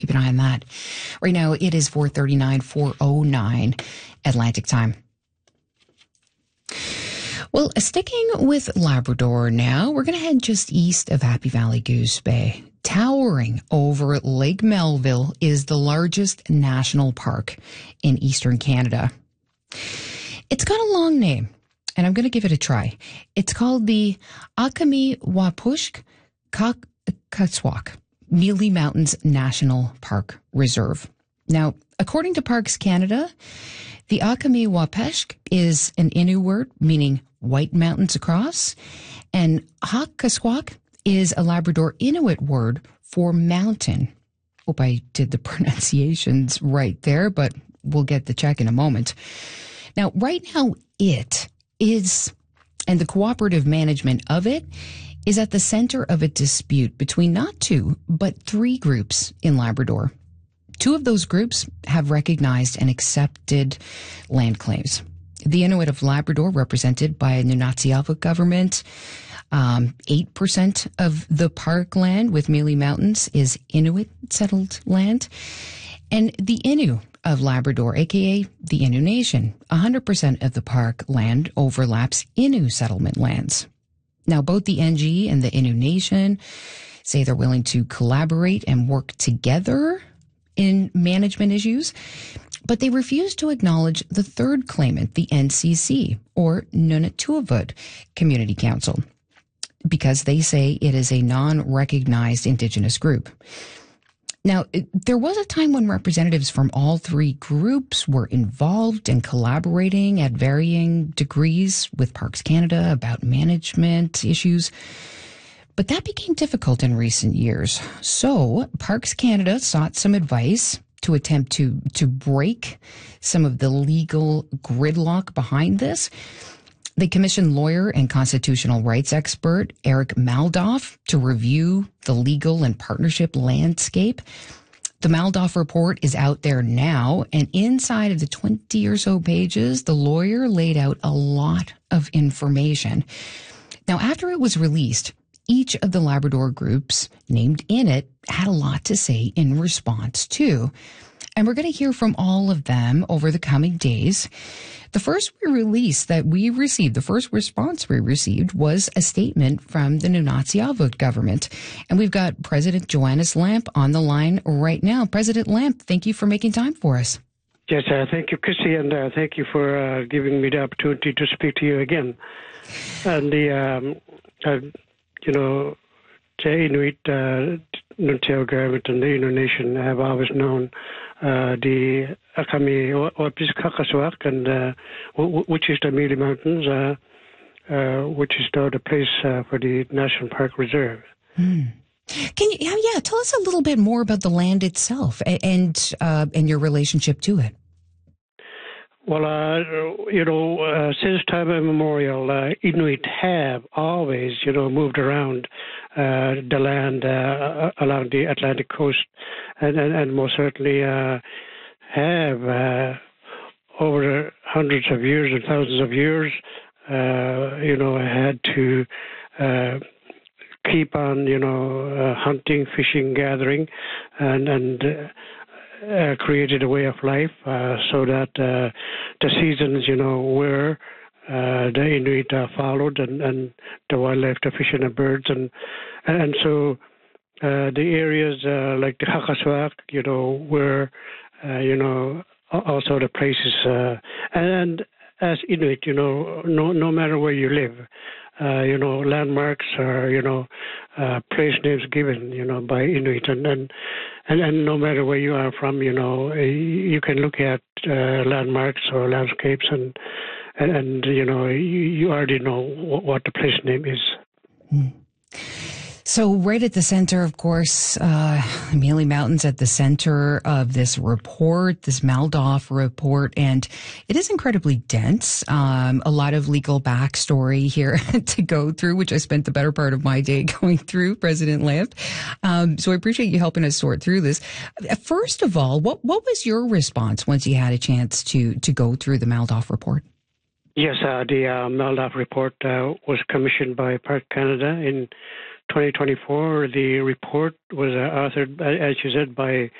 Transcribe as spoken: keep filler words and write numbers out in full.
Keep an eye on that. Right now, it is four thirty-nine, four oh nine Atlantic time. Well, sticking with Labrador now, we're going to head just east of Happy Valley Goose Bay. Towering over Lake Melville is the largest national park in eastern Canada. It's got a long name, and I'm going to give it a try. It's called the Akami-Wapushk Kakaswak Mealy Mountains National Park Reserve. Now, according to Parks Canada, the Akami-Wapushk is an Innu word meaning white mountains across, and Hakaswak is a Labrador Inuit word for mountain. Hope I did the pronunciations right there, but we'll get the check in a moment. Now, right now, it is, and the cooperative management of it is at the center of a dispute between not two, but three groups in Labrador. Two of those groups have recognized and accepted land claims. The Inuit of Labrador, represented by the Nunatsiavut government, um, eight percent of the park land with Mealy Mountains is Inuit settled land. And the Innu of Labrador, a k a the Innu Nation, one hundred percent of the park land overlaps Innu settlement lands. Now, both the N G and the Innu Nation say they're willing to collaborate and work together in management issues, but they refuse to acknowledge the third claimant, the N C C, or Nunatuavut Community Council, because they say it is a non-recognized Indigenous group. Now, it, there was a time when representatives from all three groups were involved and collaborating at varying degrees with Parks Canada about management issues, but that became difficult in recent years. So Parks Canada sought some advice to attempt to, to break some of the legal gridlock behind this. They commissioned lawyer and constitutional rights expert Eric Maldoff to review the legal and partnership landscape. The Maldoff report is out there now, and inside of the twenty or so pages, the lawyer laid out a lot of information. Now, after it was released, each of the Labrador groups named in it had a lot to say in response too. And we're going to hear from all of them over the coming days. The first release that we received, the first response we received was a statement from the Nunatsiavut government. And we've got President Joannes Lamp on the line right now. President Lamp, thank you for making time for us. Yes, uh, thank you, Christy, and uh, thank you for uh, giving me the opportunity to speak to you again. And the, um, uh, you know, the Inuit, uh, Nunatsiavut government and the Innu Nation have always known uh, the Akami-Wapushk Kakaswak, and uh, w- which is the Mealy Mountains, uh, uh, which is now the place uh, for the National Park Reserve. Hmm. Can you, yeah, yeah, tell us a little bit more about the land itself and and, uh, and your relationship to it. Well, uh, you know, uh, since time immemorial, uh, Inuit have always, you know, moved around uh, the land uh, along the Atlantic coast, and, and, and most certainly uh, have uh, over hundreds of years and thousands of years, uh, you know, had to uh, keep on, you know, uh, hunting, fishing, gathering, and and. Uh, Uh, created a way of life uh, so that uh, the seasons, you know, were uh, the Inuit uh, followed, and, and the wildlife, the fish and the birds, and and so uh, the areas uh, like the Hakaswak, you know, were, uh, you know, also the places, uh, and as Inuit, you know, no no matter where you live, uh, you know, landmarks are, you know, uh, place names given, you know, by Inuit, and and, and and no matter where you are from, you know, you can look at uh, landmarks or landscapes, and, and and you know, you, you already know what the place name is. Mm. So right at the center, of course, uh, Mealy Mountains at the center of this report, this Maldoff report, and it is incredibly dense. Um, a lot of legal backstory here to go through, which I spent the better part of my day going through, President Lamp. Um, so I appreciate you helping us sort through this. First of all, what, what was your response once you had a chance to, to go through the Maldoff report? Yes, uh, the uh, Maldoff report uh, was commissioned by Park Canada in twenty twenty-four. The report was uh, authored, as you said, by